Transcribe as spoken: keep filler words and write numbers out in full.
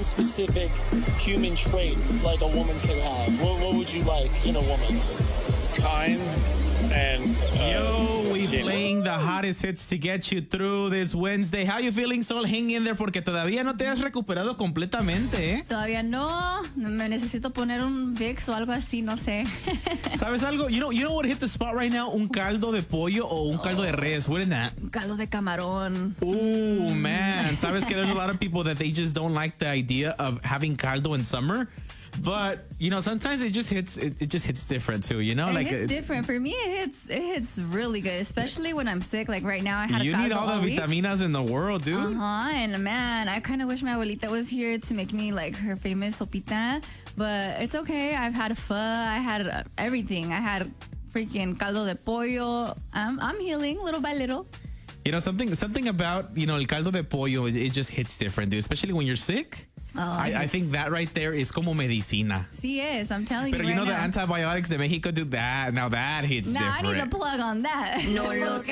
specific human trait like a woman could have, what, what would you like in a woman? Kind and uh, Yo, we genuine. playing the hottest hits to get you through this Wednesday. How you feeling, Sol? Hang in there porque todavía no te has recuperado completamente, ¿eh? Todavía no. Me necesito poner un Vicks o algo así, no sé. ¿Sabes algo? You know, you know what hit the spot right now? Un caldo de pollo o un caldo de res. What in that? Caldo de camarón. Ooh, man. ¿Sabes que there's a lot of people that they just don't like the idea of having caldo in summer? But, you know, sometimes it just hits it, it just hits different too, you know? It like hits it's, different. For me, it hits it hits really good, especially when I'm sick. Like right now, I had you a caldo need all the week. vitaminas in the world, dude. Uh-huh. And man, I kind of wish my abuelita was here to make me like her famous sopita. But it's okay. I've had pho. I had uh, everything. I had freaking caldo de pollo. I'm, I'm healing little by little. You know, something something about, you know, el caldo de pollo, it, it just hits different, dude. Especially when you're sick. Oh, I, I yes. think that right there is como medicina. Sí es. I'm telling Pero you you right know now. the antibiotics de Mexico do that. Now that hits Nah, I different. need a plug on that. No lo